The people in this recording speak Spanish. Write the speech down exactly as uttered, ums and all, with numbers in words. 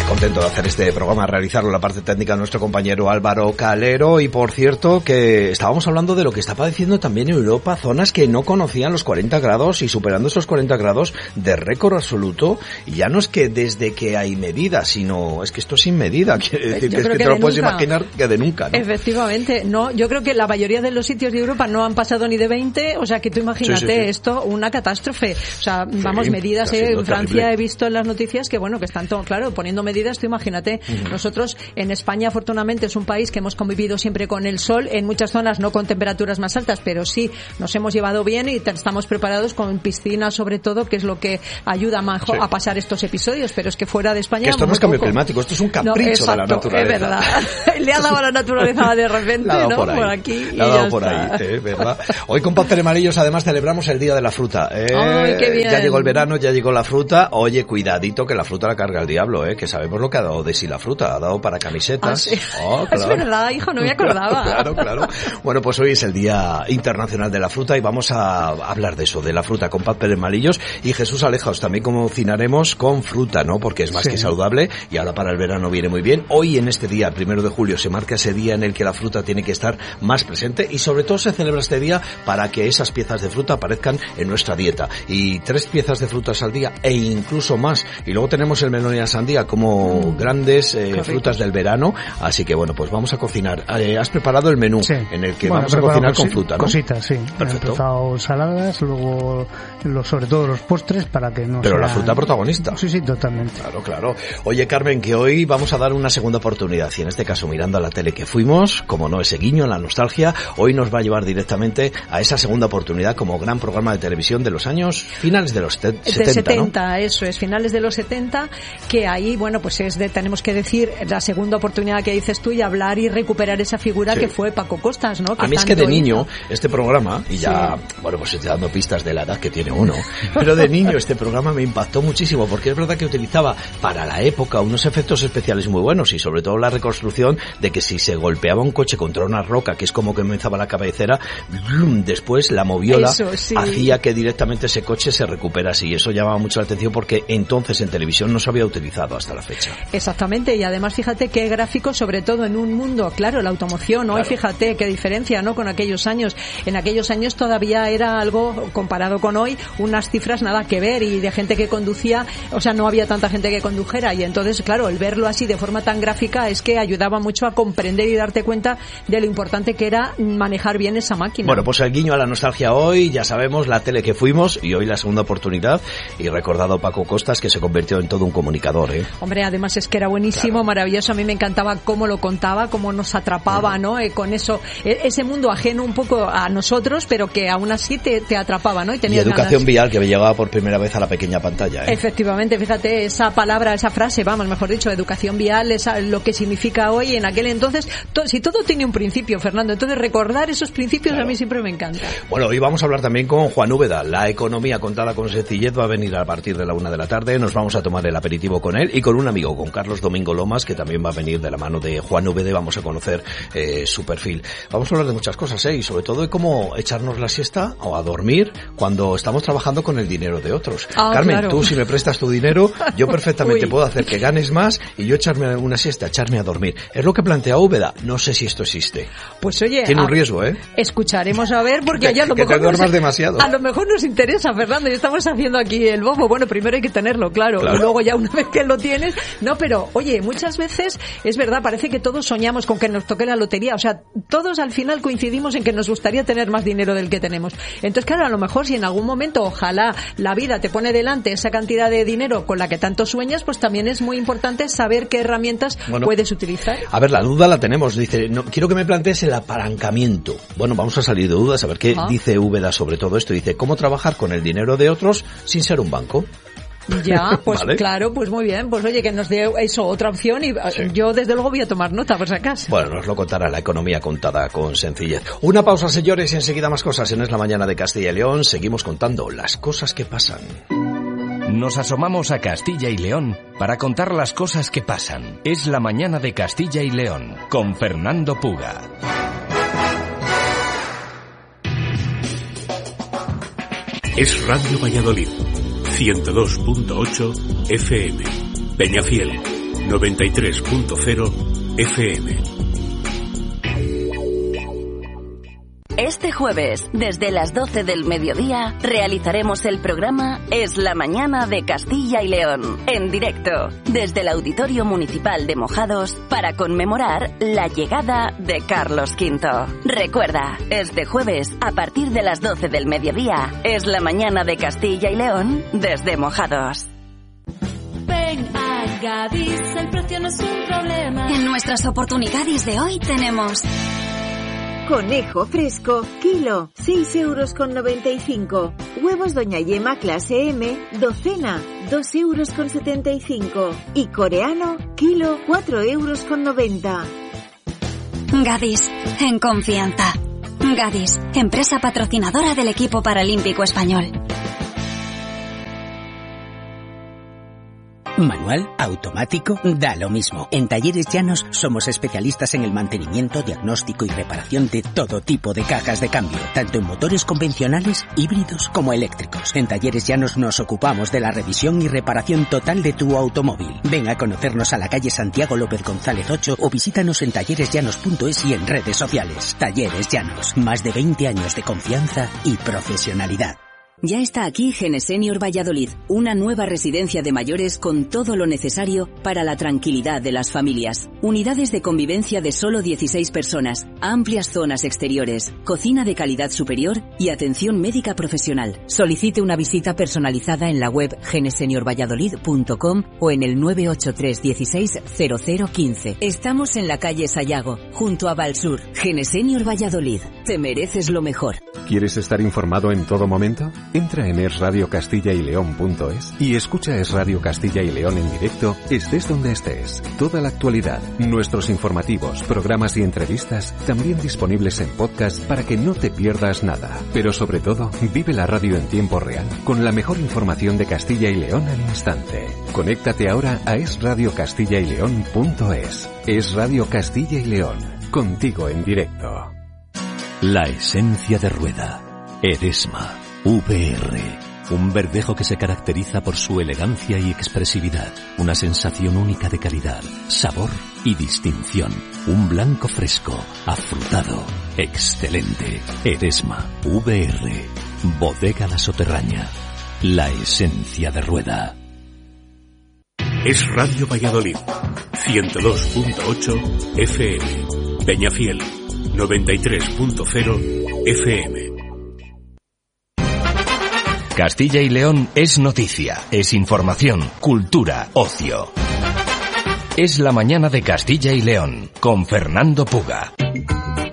contento de hacer este programa, realizarlo en la parte técnica nuestro compañero Álvaro Calero. Y por cierto que estábamos hablando de lo que está padeciendo también en Europa, zonas que no conocían los cuarenta grados y superando esos cuarenta grados de récord absoluto. Y ya no es que desde que hay medidas, sino es que esto es sin medida, quiere decir que, es que, que te lo puedes imaginar que de nunca, ¿no? Efectivamente, no, yo creo que la mayoría de los sitios de Europa no han pasado ni de veinte, o sea que tú imagínate sí, sí, sí. esto, una catástrofe. O sea, vamos, sí, medidas, eh, en Francia terrible. He visto en las noticias que bueno, que están todo, claro, poniendo medidas, tú imagínate, uh-huh. nosotros en España afortunadamente es un país que hemos convivido siempre con el sol, en muchas zonas no con temperaturas más altas, pero sí nos hemos llevado bien y estamos preparados con piscinas sobre todo, que es lo que ayuda más sí. a pasar estos episodios, pero es que fuera de España... Que esto no es cambio climático, esto es un capricho no, exacto, de la naturaleza. Es verdad, le ha dado a la naturaleza de repente, ¿no? Por, por aquí y ya por está. Ahí, eh, ¿verdad? Hoy con Paz Amarillos además celebramos el Día de la Fruta. Eh, Ay, qué bien. Ya llegó el verano, ya llegó la fruta. Oye, cuidadito que la fruta la carga el diablo, eh, que sabemos lo que ha dado de sí la fruta. Ha dado para camisetas. Ah, sí. Oh, claro. Es verdad, hijo, no me acordaba. Claro, claro. Bueno, pues hoy es el Día Internacional de la Fruta y vamos a hablar de eso, de la fruta con Paz Pérez Malillos y Jesús Alejaos. También cocinaremos con fruta, ¿no? Porque es más sí. que saludable y ahora para el verano viene muy bien. Hoy en este día, primero de julio, se marca ese día en el que la fruta tiene que estar más presente y sobre todo se celebra este día para que esas piezas de fruta aparezcan en nuestra dieta. Y tres piezas de frutas al día e incluso más. Y luego tenemos el melón y la sandía como mm. grandes eh, frutas del verano. Así que bueno, pues vamos a cocinar. Eh, has preparado el menú sí. en el que bueno, vamos a cocinar con fruta, ¿no? Cositas, sí. Perfecto. He empezado saladas, luego lo, sobre todo los postres para que no Pero sea... la fruta protagonista. Sí, sí, totalmente. Claro, claro. Oye, Carmen, que hoy vamos a dar una segunda oportunidad y en este caso mirando a la tele que fuimos, como no ese guiño, la nostalgia, hoy nos va a llevar directamente a esa segunda oportunidad como gran programa de televisión de los años finales de los te- setenta, de setenta, ¿no? Eso es, finales de los setenta, que ahí, bueno, pues es de, tenemos que decir, la segunda oportunidad que dices tú y hablar y recuperar esa figura sí. que fue Paco Costas, ¿no? Que a mí es que de niño, hizo. este programa, y ya, sí. bueno, pues estoy dando pistas de la edad que tiene uno, pero de niño este programa me impactó muchísimo, porque es verdad que utilizaba para la época unos efectos especiales muy buenos y sobre todo la reconstrucción de que si se golpeaba un coche contra una roca, que es como que comenzaba la cabecera, después la moviola eso, sí. hacía que directamente ese coche se recuperase y eso llamaba mucho la atención porque entonces en televisión no se había utilizado hasta la fecha. Exactamente, y además fíjate qué gráfico, sobre todo en un mundo, claro, la automoción, hoy claro. fíjate qué diferencia, ¿no? Con aquellos años. En aquellos años todavía era algo, comparado con hoy, unas cifras nada que ver y de gente que conducía, o sea, no había tanta gente que condujera y entonces, claro, el verlo así de forma tan gráfica es que ayudaba mucho a comprender y darte cuenta de lo importante que era manejar bien esa máquina. Bueno, pues el guiño a la nostalgia hoy, ya sabemos, la tele que fuimos y hoy la segunda oportunidad y recordado Paco Costas que se convirtió en todo un comunicador, ¿eh? Hombre, además es que era buenísimo, claro. maravilloso, a mí me encantaba cómo lo contaba, cómo nos atrapaba, ¿no? Eh, con eso, eh, ese mundo ajeno un poco a nosotros, pero que aún así te, te atrapaba, ¿no? Y, y educación ganas. Vial, que me llegaba por primera vez a la pequeña pantalla, ¿eh? Efectivamente, fíjate, esa palabra, esa frase, vamos, mejor dicho, educación vial, esa, lo que significa hoy, en aquel entonces, to, si todo tiene un principio, Fernando, entonces recordar esos principios claro. a mí siempre me encanta. Bueno, hoy vamos a hablar también con Juan Úbeda, la economía contada con sencillez, va a venir a partir de la una de la tarde, nos vamos a tomar el aperitivo con él y con un amigo, con Carlos Domingo Lomas, que también va a venir de la mano de Juan Úbeda y vamos a conocer eh, su perfil. Vamos a hablar de muchas cosas, ¿eh? Y sobre todo de cómo echarnos la siesta o a dormir cuando estamos trabajando con el dinero de otros. Ah, Carmen, claro. tú si me prestas tu dinero, yo perfectamente puedo hacer que ganes más y yo echarme una siesta, echarme a dormir. Es lo que plantea Úbeda, no sé si esto existe. Pues oye, tiene un a, riesgo, ¿eh? Escucharemos a ver porque allá a lo que mejor te duermas nos, demasiado. A lo mejor nos interesa, Fernando, y estamos haciendo aquí el bobo. Bueno, primero hay que tenerlo, claro, claro. Y luego ya una vez que lo tienes, no, pero oye, muchas veces es verdad, parece que todos soñamos con que nos toque la lotería, o sea, todos al final coincidimos en que nos gustaría tener más dinero del que tenemos. Entonces, claro, a lo mejor si en algún momento, ojalá la vida te pone delante esa cantidad de dinero con la que tanto sueñas, pues también es muy importante saber qué herramientas bueno, puedes utilizar. A ver, la duda la tenemos, dice, no, quiero que me plantees el apalancamiento. Bueno, vamos a salir de dudas, a ver qué ah. dice Úbeda sobre todo esto. Dice, ¿cómo trabajar con el dinero de otros sin ser un banco? Ya, pues ¿vale? Claro, pues muy bien. Pues oye, que nos dé eso, otra opción y sí. yo desde luego voy a tomar nota, por si acaso. Bueno, nos lo contará la economía contada con sencillez. Una pausa, señores, y enseguida más cosas. En Es la Mañana de Castilla y León seguimos contando las cosas que pasan. Nos asomamos a Castilla y León para contar las cosas que pasan. Es la Mañana de Castilla y León con Fernando Puga. Es Radio Valladolid, ciento dos punto ocho F M, Peñafiel, noventa y tres punto cero F M. Este jueves, desde las doce del mediodía, realizaremos el programa Es la Mañana de Castilla y León, en directo, desde el Auditorio Municipal de Mojados, para conmemorar la llegada de Carlos quinto. Recuerda, este jueves, a partir de las doce del mediodía, Es la Mañana de Castilla y León, desde Mojados. Ven a Gadis, el precio no es un problema. En nuestras oportunidades de hoy tenemos... Conejo fresco, kilo, seis euros con noventa y cinco. Huevos Doña Yema clase M, docena, dos euros con setenta y cinco. Y coreano, kilo, cuatro euros con noventa. Gadis, en confianza. Gadis, empresa patrocinadora del equipo paralímpico español. Manual, automático, da lo mismo. En Talleres Llanos somos especialistas en el mantenimiento, diagnóstico y reparación de todo tipo de cajas de cambio, tanto en motores convencionales, híbridos como eléctricos. En Talleres Llanos nos ocupamos de la revisión y reparación total de tu automóvil. Ven a conocernos a la calle Santiago López González ocho o visítanos en talleres llanos punto es y en redes sociales. Talleres Llanos, más de veinte años de confianza y profesionalidad. Ya está aquí Genesenior Valladolid, una nueva residencia de mayores con todo lo necesario para la tranquilidad de las familias. Unidades de convivencia de solo dieciséis personas, amplias zonas exteriores, cocina de calidad superior y atención médica profesional. Solicite una visita personalizada en la web genesenior valladolid punto com o en el nueve ocho tres dieciséis cero cero quince. Estamos en la calle Sayago, junto a Valsur. Genesenior Valladolid, te mereces lo mejor. ¿Quieres estar informado en todo momento? Entra en es radio castilla y león punto es y escucha Es Radio Castilla y León en directo, estés donde estés. Toda la actualidad, nuestros informativos, programas y entrevistas, también disponibles en podcast para que no te pierdas nada. Pero sobre todo, vive la radio en tiempo real, con la mejor información de Castilla y León al instante. Conéctate ahora a es radio castilla y león punto es. Es Radio Castilla y León, contigo en directo. La esencia de rueda. Edesma. V R, un verdejo que se caracteriza por su elegancia y expresividad, una sensación única de calidad, sabor y distinción, un blanco fresco, afrutado, excelente. Edesma, V R, Bodega La Soterraña, la esencia de rueda. Es Radio Valladolid, ciento dos punto ocho F M, Peñafiel, noventa y tres punto cero F M. Castilla y León es noticia, es información, cultura, ocio. Es la mañana de Castilla y León, con Fernando Puga.